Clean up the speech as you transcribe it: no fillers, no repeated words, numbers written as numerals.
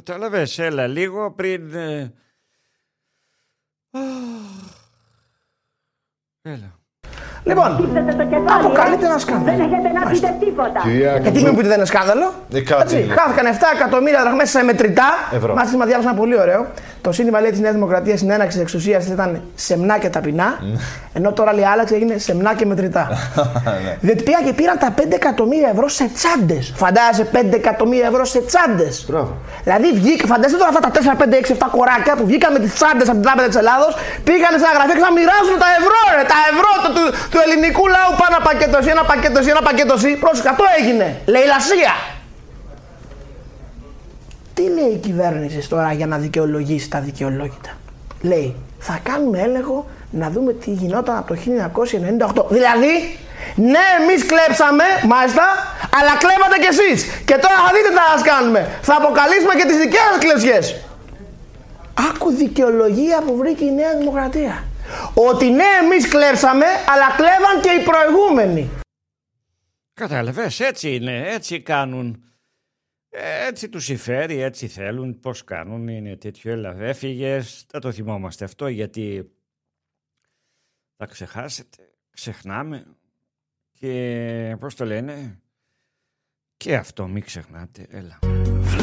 Κατάλαβες, έλα λίγο πριν... Έλα. Λοιπόν, αποκαλείται ένα σκάνδαλο. Δεν έχετε να πείτε τίποτα. Γιατί μην πείτε δεν είναι σκάνδαλο. Χάθηκαν 7 εκατομμύρια δραχμές σε μετρητά. Μάλιστα, διάβασα ένα πολύ ωραίο. Το σύνθημα λέει τη Νέα Δημοκρατία στην έναξη τη εξουσία ήταν σεμνά και ταπεινά. Ενώ τώρα λέει άλλαξε, έγινε σεμνά και μετρητά. Διότι πήγαν και πήραν τα 5 εκατομμύρια ευρώ σε τσάντες. Φαντάζεσαι 5 εκατομμύρια ευρώ σε τσάντες. Δηλαδή βγήκε, φαντάζεσαι τώρα αυτά τα 4, 5, 6, 7 κοράκια που βγήκαν με τις τσάντες από την Τράπεζα της Ελλάδος, πήγαν σε ένα γραφείο και θα μοιράζουν τα ευρώ, τα ευρώ του ελληνικού λαού. Πάνω πακέτωση, ένα πακέτωση, ένα πακέτωση. Πρόσεχε, αυτό έγινε. Λαιλασία. Τι λέει η κυβέρνηση τώρα για να δικαιολογήσει τα δικαιολόγητα? Λέει, θα κάνουμε έλεγχο να δούμε τι γινόταν από το 1998. Δηλαδή, ναι, εμείς κλέψαμε, μάλιστα, αλλά κλέβατε κι εσείς. Και τώρα θα δείτε τι θα σας κάνουμε. Θα αποκαλύψουμε και τις δικές σας κλεψιές. Άκου δικαιολογία που βρήκε η Νέα Δημοκρατία. Ότι ναι, εμείς κλέψαμε, αλλά κλέβαν και οι προηγούμενοι. Κατάλαβες, έτσι είναι, έτσι κάνουν. Έτσι τους συμφέρει, έτσι θέλουν, πώς κάνουν, είναι τέτοιο. Έλα, έφυγες, θα το θυμόμαστε αυτό, γιατί θα ξεχάσετε, ξεχνάμε και πώς το λένε, και αυτό μην ξεχνάτε, έλα.